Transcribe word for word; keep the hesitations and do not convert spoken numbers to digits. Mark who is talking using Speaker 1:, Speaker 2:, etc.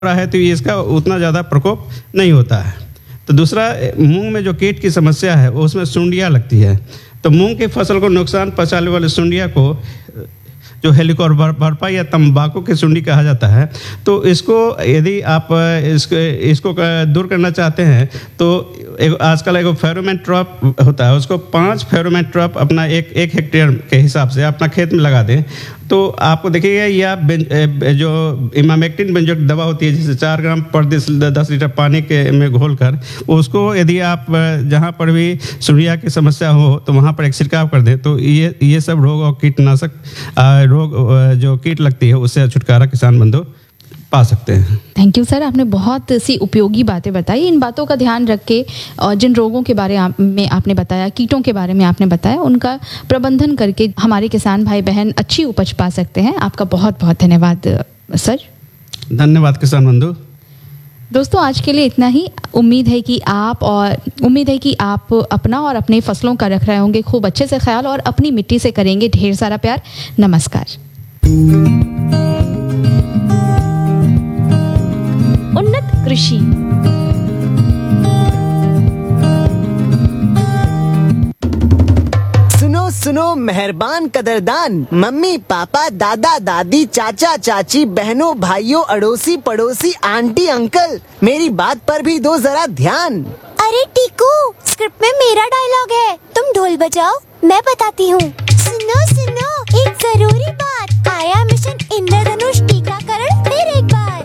Speaker 1: रहा है तो ये इसका उतना ज़्यादा प्रकोप नहीं होता है। तो दूसरा, मूंग में जो कीट की समस्या है वो उसमें सुंडियाँ लगती है। तो मूंग की फसल को नुकसान पहुंचाने वाले सुंडिया को जो हेलिकोवर्पा या तंबाकू की सुंडी कहा जाता है, तो इसको यदि आप इसको इसको दूर करना चाहते हैं तो एक आजकल एक फेरोमोन ट्रैप होता है, उसको पांच फेरोमोन ट्रैप अपना एक एक हेक्टेयर के हिसाब से अपना खेत में लगा दें तो आपको देखिएगा या जो इमामेक्टिन बेंजोइक दवा होती है जैसे चार ग्राम पर दस लीटर पानी के में घोल कर उसको यदि आप जहाँ पर भी सुंडिया की समस्या हो तो वहाँ पर एक छिड़काव कर दें तो ये ये सब रोग और कीटनाशक रोग जो कीट लगती है उससे छुटकारा किसान बंधु पा सकते हैं।
Speaker 2: थैंक यू सर, आपने बहुत सी उपयोगी बातें बताई। इन बातों का ध्यान रख के और जिन रोगों के बारे में आपने बताया, कीटों के बारे में आपने बताया, उनका प्रबंधन करके हमारे किसान भाई बहन अच्छी उपज पा सकते हैं। आपका बहुत बहुत धन्यवाद सर।
Speaker 1: धन्यवाद किसान बंधु।
Speaker 2: दोस्तों, आज के लिए इतना ही। उम्मीद है कि आप और उम्मीद है कि आप अपना और अपने फसलों का रख रहे होंगे खूब अच्छे से ख्याल और अपनी मिट्टी से करेंगे ढेर सारा प्यार। नमस्कार।
Speaker 3: उन्नत कृषि।
Speaker 4: सुनो सुनो मेहरबान कदरदान, मम्मी पापा दादा दादी चाचा चाची बहनों भाइयों अड़ोसी पड़ोसी आंटी अंकल, मेरी बात पर भी दो जरा ध्यान।
Speaker 5: अरे टीकू, स्क्रिप्ट में मेरा डायलॉग है, तुम ढोल बजाओ मैं बताती हूँ। सुनो सुनो एक जरूरी बात, आया मिशन इंद्रधनुष टीका